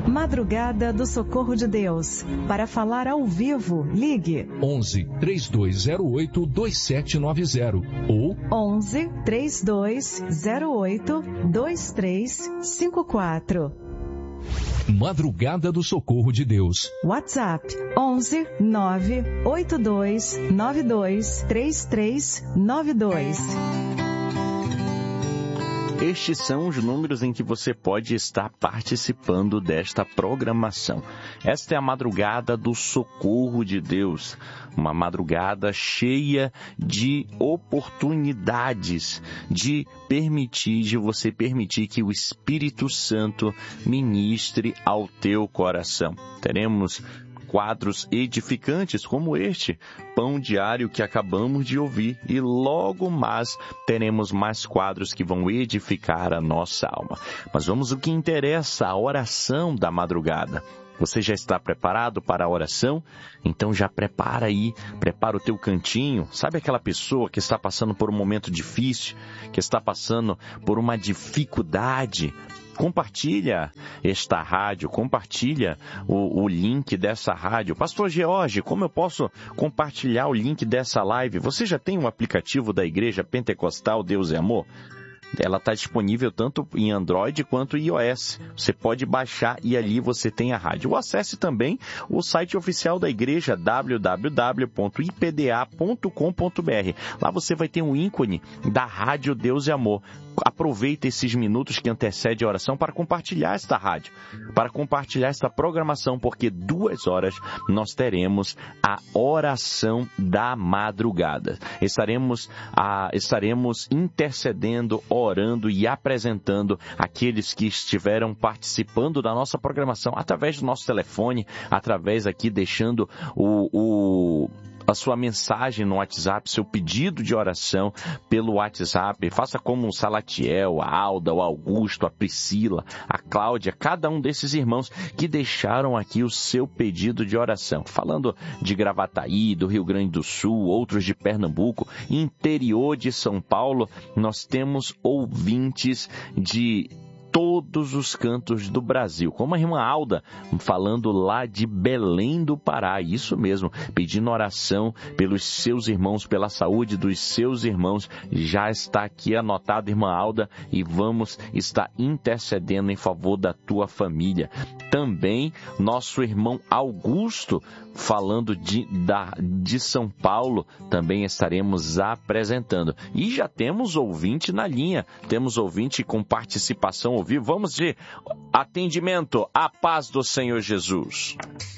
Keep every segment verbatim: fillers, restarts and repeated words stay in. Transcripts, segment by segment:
Madrugada do Socorro de Deus. Para falar ao vivo, ligue onze, três dois zero oito, dois sete nove zero ou onze, três dois zero oito, dois três cinco quatro. Madrugada do Socorro de Deus. WhatsApp onze, nove oito dois nove dois três três nove dois. Estes são os números em que você pode estar participando desta programação. Esta é a madrugada do Socorro de Deus, uma madrugada cheia de oportunidades, de permitir, de você permitir que o Espírito Santo ministre ao teu coração. Teremos quadros edificantes como este, Pão Diário que acabamos de ouvir, e logo mais teremos mais quadros que vão edificar a nossa alma. Mas vamos ao que interessa, a oração da madrugada. Você já está preparado para a oração? Então já prepara aí, prepara o teu cantinho. Sabe aquela pessoa que está passando por um momento difícil, que está passando por uma dificuldade? Compartilha esta rádio, compartilha o, o link dessa rádio. Pastor George, como eu posso compartilhar o link dessa live? Você já tem um aplicativo da Igreja Pentecostal Deus é Amor? Ela está disponível tanto em Android quanto em iOS. Você pode baixar e ali você tem a rádio. Ou acesse também o site oficial da igreja, w w w ponto i p d a ponto com ponto b r. Lá você vai ter um ícone da rádio Deus é Amor. Aproveita esses minutos que antecedem a oração para compartilhar esta rádio, para compartilhar esta programação, porque duas horas nós teremos a oração da madrugada. Estaremos, ah, estaremos intercedendo, orando e apresentando aqueles que estiveram participando da nossa programação através do nosso telefone, através aqui deixando o... o a sua mensagem no WhatsApp, seu pedido de oração pelo WhatsApp. Faça como o Salatiel, a Alda, o Augusto, a Priscila, a Cláudia, cada um desses irmãos que deixaram aqui o seu pedido de oração. Falando de Gravataí, do Rio Grande do Sul, outros de Pernambuco, interior de São Paulo, nós temos ouvintes de todos os cantos do Brasil, como a irmã Alda, falando lá de Belém do Pará, isso mesmo, pedindo oração pelos seus irmãos, pela saúde dos seus irmãos. Já está aqui anotado, irmã Alda, e vamos estar intercedendo em favor da tua família. Também nosso irmão Augusto, falando de, da, de São Paulo, também estaremos apresentando. E já temos ouvinte na linha, temos ouvinte com participação ao vivo. Vamos de atendimento. A paz do Senhor Jesus.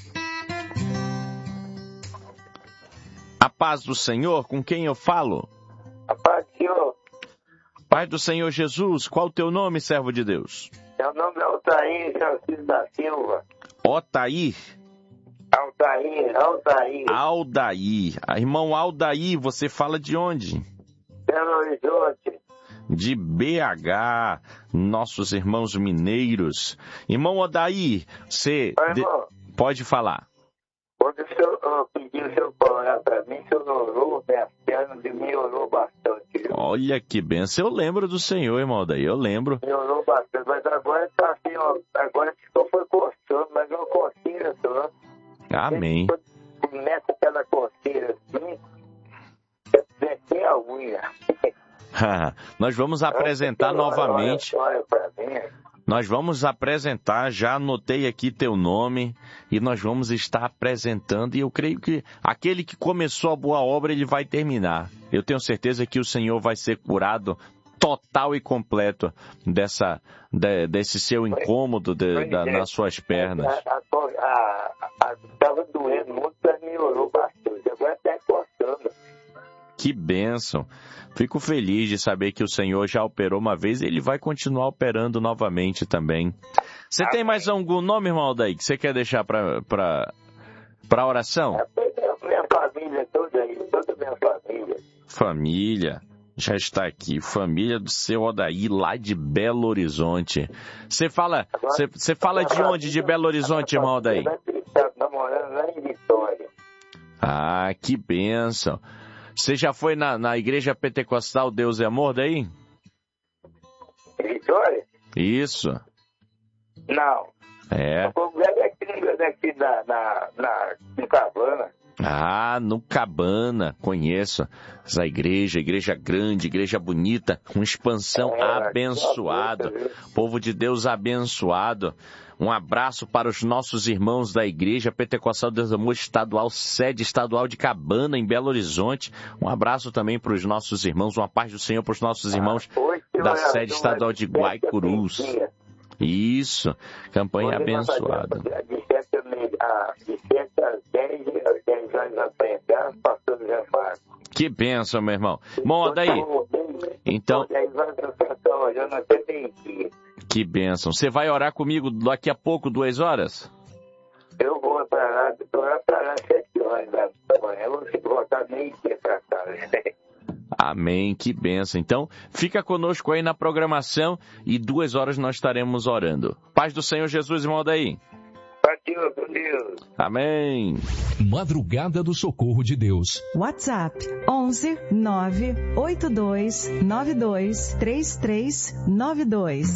A paz do Senhor, com quem eu falo? A paz do Senhor. Pai do Senhor Jesus, qual o teu nome, servo de Deus? Meu nome é Otair Francisco da Silva. Otair? Aldair, Aldair. Aldair. Irmão Aldair, você fala de onde? Belo Horizonte. De B H, nossos irmãos mineiros. Irmão Odair, você Oi, de... pode falar. Quando o senhor uh, pediu o senhor para orar para mim, o senhor orou, minha perna me orou bastante. Viu? Olha que benção. Eu lembro do Senhor, irmão Odair, eu lembro. Me orou bastante, mas agora está assim, ó, agora só foi coçando, mas uma coceira só. Amém. Começa aquela coceira assim, descer a unha. Nós vamos apresentar novamente. Nós vamos apresentar, já anotei aqui teu nome, e nós vamos estar apresentando, e eu creio que aquele que começou a boa obra, ele vai terminar. Eu tenho certeza que o Senhor vai ser curado total e completo dessa, de, desse seu incômodo de, da, nas suas pernas. Estava doendo muito, mas melhorou bastante. Agora está coçando. Que bênção. Fico feliz de saber que o Senhor já operou uma vez e Ele vai continuar operando novamente também. Você Amém. Tem mais algum nome, irmão Aldair, que você quer deixar para a oração? Minha família toda aí, toda a minha família. Família. Já está aqui, família do seu Odair, lá de Belo Horizonte. Você fala, você, você fala de onde, de Belo Horizonte, irmão Odair? Está namorando lá em Vitória. Ah, que bênção. Você já foi na, na Igreja Pentecostal Deus é Amor daí? Vitória? Isso. Não. É. Eu congrego aqui, aqui na, na, na, no Cabana. Ah, no Cabana, conheço essa igreja, igreja grande, igreja bonita, com expansão É, abençoado, bonita, povo de Deus abençoado. Um abraço para os nossos irmãos da Igreja Pentecostal Deus do Amor Estadual, sede estadual de Cabana, em Belo Horizonte. Um abraço também para os nossos irmãos, uma paz do Senhor para os nossos irmãos ah, da sede estadual de Guaicurus. Isso, campanha abençoada. De sete às dez, dez horas da manhã, pastor José Marcos. Que bênção, meu irmão. Bom, daí. Então. Que bênção. Você vai orar comigo daqui a pouco, duas horas? Eu vou para lá, para lá sete horas da manhã. Eu vou voltar meio-dia para casa. Amém, que bênção. Então, fica conosco aí na programação e duas horas nós estaremos orando. Paz do Senhor Jesus, irmão daí. Partiu com Deus. Amém. Madrugada do Socorro de Deus. WhatsApp onze nove oito dois nove dois três três nove dois.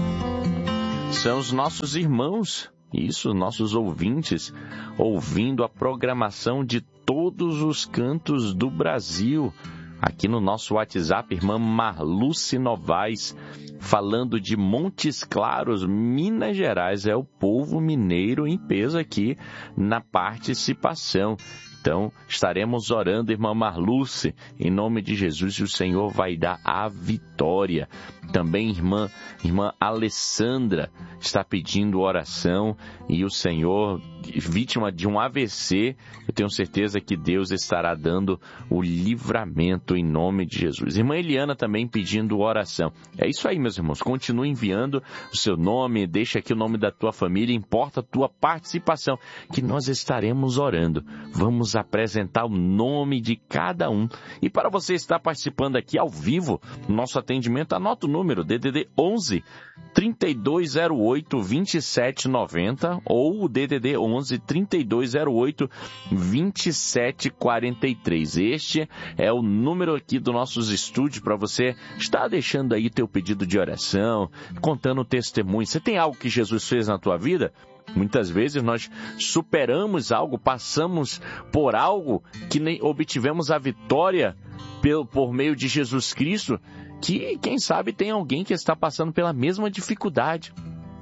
São os nossos irmãos, isso, nossos ouvintes, ouvindo a programação de todos os cantos do Brasil. Aqui no nosso WhatsApp, irmã Marluce Novaes, falando de Montes Claros, Minas Gerais. É o povo mineiro em peso aqui na participação. Então, estaremos orando, irmã Marluce, em nome de Jesus, e o Senhor vai dar a vitória. Também, irmã, irmã Alessandra está pedindo oração e o Senhor, vítima de um A V C, eu tenho certeza que Deus estará dando o livramento em nome de Jesus. Irmã Eliana também pedindo oração. É isso aí, meus irmãos. Continue enviando o seu nome, deixa aqui o nome da tua família, importa a tua participação, que nós estaremos orando. Vamos apresentar o nome de cada um. E para você estar participando aqui ao vivo, no nosso atendimento, anota o número D D D onze, trinta e dois zero oito, vinte e sete noventa ou o D D D onze, trinta e dois zero oito, vinte e sete quarenta e três. Este é o número aqui dos nossos estúdios para você estar deixando aí teu pedido de oração, contando o testemunho. Você tem algo que Jesus fez na tua vida? Muitas vezes nós superamos algo, passamos por algo que nem obtivemos a vitória por, por meio de Jesus Cristo, que quem sabe tem alguém que está passando pela mesma dificuldade.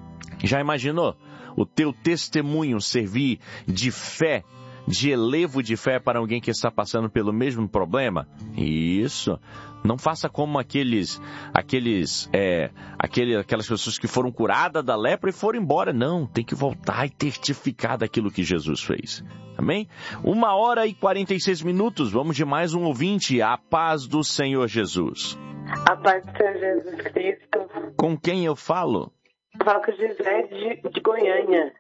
Já imaginou o teu testemunho servir de fé, de elevo de fé para alguém que está passando pelo mesmo problema? Isso. Não faça como aqueles, aqueles, é, aquele, aquelas pessoas que foram curadas da lepra e foram embora. Não, tem que voltar e testificar daquilo que Jesus fez. Amém? Uma hora e quarenta e seis minutos. Vamos de mais um ouvinte. A paz do Senhor Jesus. A paz do Senhor Jesus Cristo. Com quem eu falo? Falo com Gisele de, de Goiânia.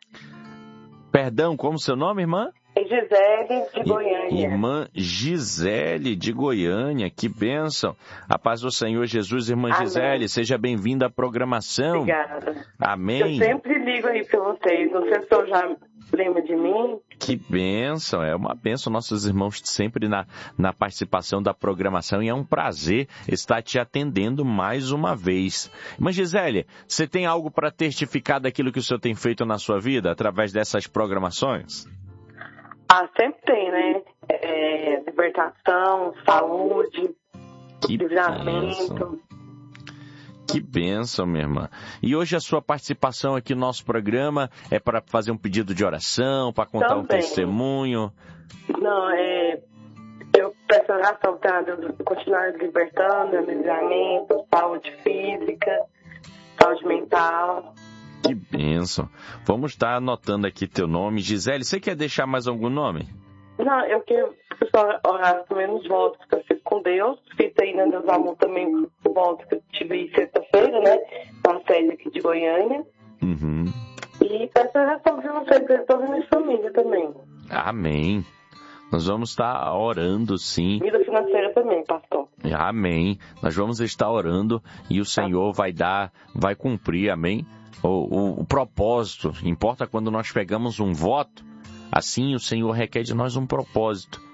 Perdão, como seu nome, irmã? Gisele de Goiânia. Irmã Gisele de Goiânia, que bênção. A paz do Senhor Jesus, irmã Amém. Gisele, seja bem-vinda à programação. Obrigada. Amém. Eu sempre ligo aí para vocês, não sei se eu já lembro de mim. Que bênção, é uma bênção, nossos irmãos sempre na, na participação da programação, e é um prazer estar te atendendo mais uma vez. Irmã Gisele, você tem algo para testificar daquilo que o senhor tem feito na sua vida através dessas programações? Ah, sempre tem, né? É, libertação, saúde, que livramento. Bênção. Que bênção, minha irmã. E hoje a sua participação aqui no nosso programa é para fazer um pedido de oração, para contar Também. um testemunho? Não, é... Eu peço oração para Deus continuar libertando, livramento, saúde física, saúde mental. Que bênção. Vamos estar anotando aqui teu nome. Gisele, você quer deixar mais algum nome? Não, eu quero só orar também nos votos que eu fiz com Deus. Fiz aí na Deus Amor também o voto que eu tive sexta-feira, né? Na sede aqui de Goiânia. Uhum. E peço oração para vocês e toda a minha família também. Amém. Nós vamos estar orando, sim. Vida financeira também, pastor. Amém. Nós vamos estar orando e o Senhor vai dar, vai cumprir, amém? O, o, o propósito, importa quando nós pegamos um voto, assim o Senhor requer de nós um propósito.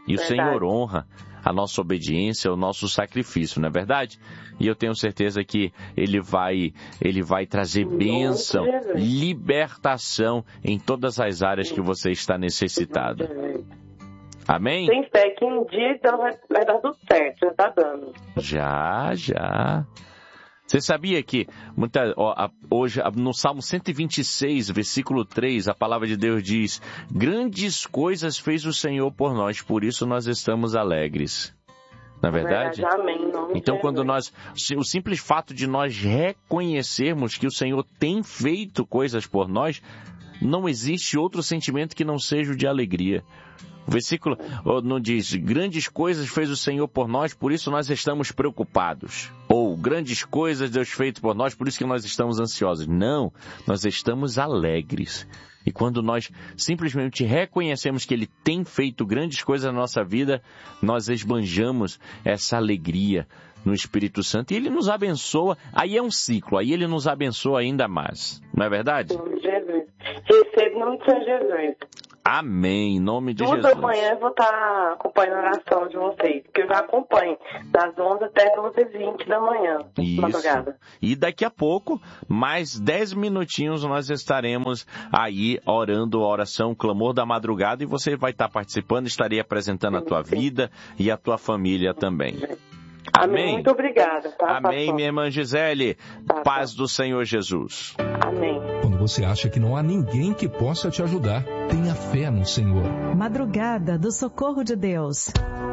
E o Verdade. Senhor honra a nossa obediência, o nosso sacrifício, não é verdade? E eu tenho certeza que Ele vai, ele vai trazer bênção, libertação em todas as áreas que você está necessitado. Amém? Tem fé que um dia então vai, vai dar tudo certo, já tá dando. Já, já. Você sabia que muita, ó, a, hoje no Salmo cento e vinte e seis, versículo três, a palavra de Deus diz: grandes coisas fez o Senhor por nós, por isso nós estamos alegres. Não é verdade? verdade amém. Então, quando nós, o simples fato de nós reconhecermos que o Senhor tem feito coisas por nós, não existe outro sentimento que não seja o de alegria. O versículo não diz: grandes coisas fez o Senhor por nós, por isso nós estamos preocupados. Ou grandes coisas Deus fez por nós, por isso que nós estamos ansiosos. Não, nós estamos alegres. E quando nós simplesmente reconhecemos que Ele tem feito grandes coisas na nossa vida, nós esbanjamos essa alegria no Espírito Santo. E Ele nos abençoa. Aí é um ciclo, aí Ele nos abençoa ainda mais. Não é verdade? Em nome de Jesus. Recebe em nome de São Jesus. Amém, em nome de Tudo Jesus. amanhã eu vou estar acompanhando a oração de vocês, porque eu já acompanho das onze até doze e vinte da manhã, Isso. madrugada. E daqui a pouco, mais dez minutinhos, nós estaremos aí orando a oração, o clamor da madrugada, e você vai estar participando, estarei apresentando a tua vida e a tua família também. Amém. Muito obrigada. Tá, Amém, pastor? minha irmã Gisele. Tá, Paz tá. do Senhor Jesus. Amém. Quando você acha que não há ninguém que possa te ajudar, tenha fé no Senhor. Madrugada do Socorro de Deus.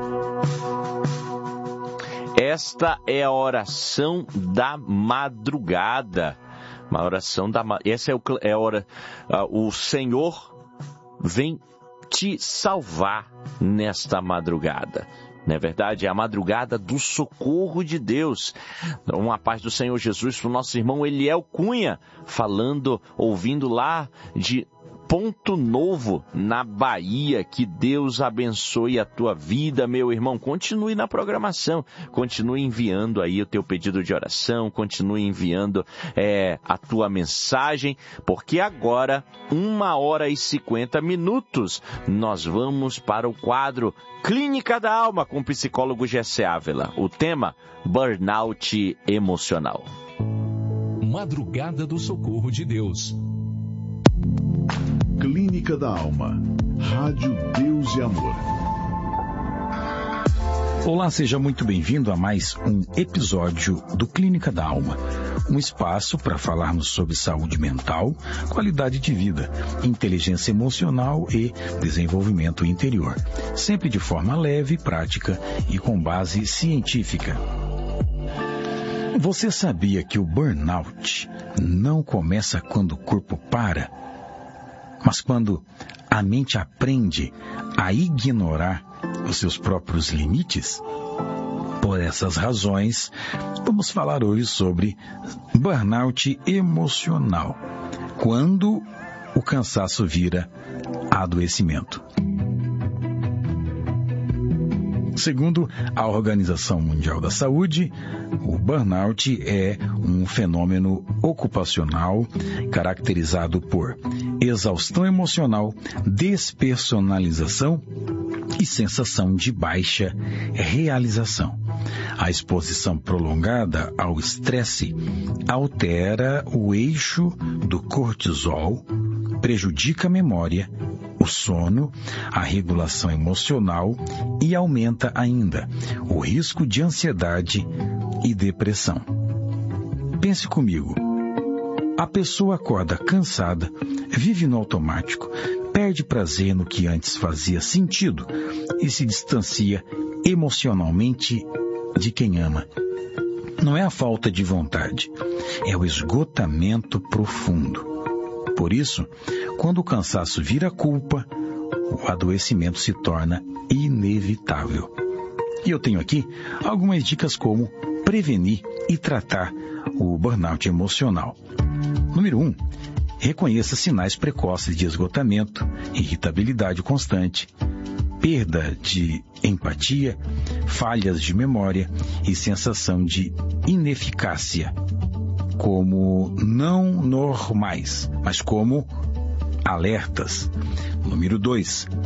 Esta é a oração da madrugada. Uma oração da essa é, o, é a hora. Uh, o Senhor vem te salvar nesta madrugada. Não é verdade? É a madrugada do socorro de Deus. Uma paz do Senhor Jesus para o nosso irmão Eliel Cunha, falando, ouvindo lá de Ponto Novo, na Bahia. Que Deus abençoe a tua vida, meu irmão. Continue na programação, continue enviando aí o teu pedido de oração, continue enviando é, a tua mensagem, porque agora, uma hora e cinquenta minutos, nós vamos para o quadro Clínica da Alma com o psicólogo Gessé Ávila. O tema, burnout emocional. Madrugada do Socorro de Deus. Clínica da Alma. Rádio Deus e Amor. Olá, seja muito bem-vindo a mais um episódio do Clínica da Alma. Um espaço para falarmos sobre saúde mental, qualidade de vida, inteligência emocional e desenvolvimento interior. Sempre de forma leve, prática e com base científica. Você sabia que o burnout não começa quando o corpo para, mas quando a mente aprende a ignorar os seus próprios limites? Por essas razões, vamos falar hoje sobre burnout emocional, quando o cansaço vira adoecimento. Segundo a Organização Mundial da Saúde, o burnout é um fenômeno ocupacional caracterizado por exaustão emocional, despersonalização e sensação de baixa realização. A exposição prolongada ao estresse altera o eixo do cortisol, prejudica a memória, o sono, a regulação emocional e aumenta ainda o risco de ansiedade e depressão. Pense comigo. A pessoa acorda cansada, vive no automático, perde prazer no que antes fazia sentido e se distancia emocionalmente de quem ama. Não é a falta de vontade, é o esgotamento profundo. Por isso, quando o cansaço vira culpa, o adoecimento se torna inevitável. E eu tenho aqui algumas dicas como prevenir e tratar o burnout emocional. Número um, reconheça sinais precoces de esgotamento, irritabilidade constante, perda de empatia, falhas de memória e sensação de ineficácia, como não normais, mas como alertas. Número dois,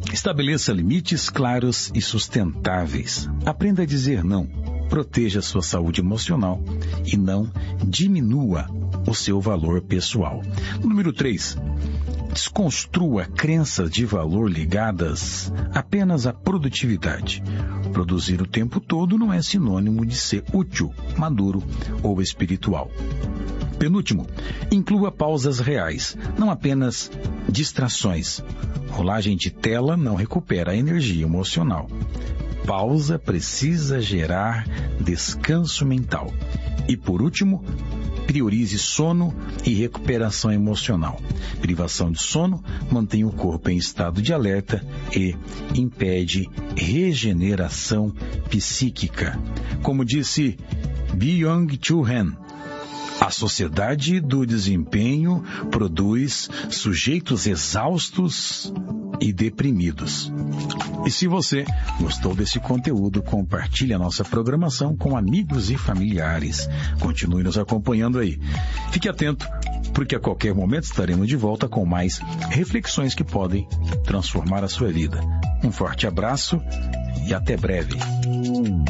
Estabeleça limites claros e sustentáveis. Aprenda a dizer não. Proteja sua saúde emocional e não diminua o seu valor pessoal. Número três. Desconstrua crenças de valor ligadas apenas à produtividade. Produzir o tempo todo não é sinônimo de ser útil, maduro ou espiritual. Penúltimo, inclua pausas reais, não apenas distrações. Rolagem de tela não recupera a energia emocional. Pausa precisa gerar descanso mental. E por último, priorize sono e recuperação emocional. Privação de sono mantém o corpo em estado de alerta e impede regeneração psíquica. Como disse Byung-Chul Han, a sociedade do desempenho produz sujeitos exaustos e deprimidos. E se você gostou desse conteúdo, compartilhe a nossa programação com amigos e familiares. Continue nos acompanhando aí. Fique atento, porque a qualquer momento estaremos de volta com mais reflexões que podem transformar a sua vida. Um forte abraço e até breve.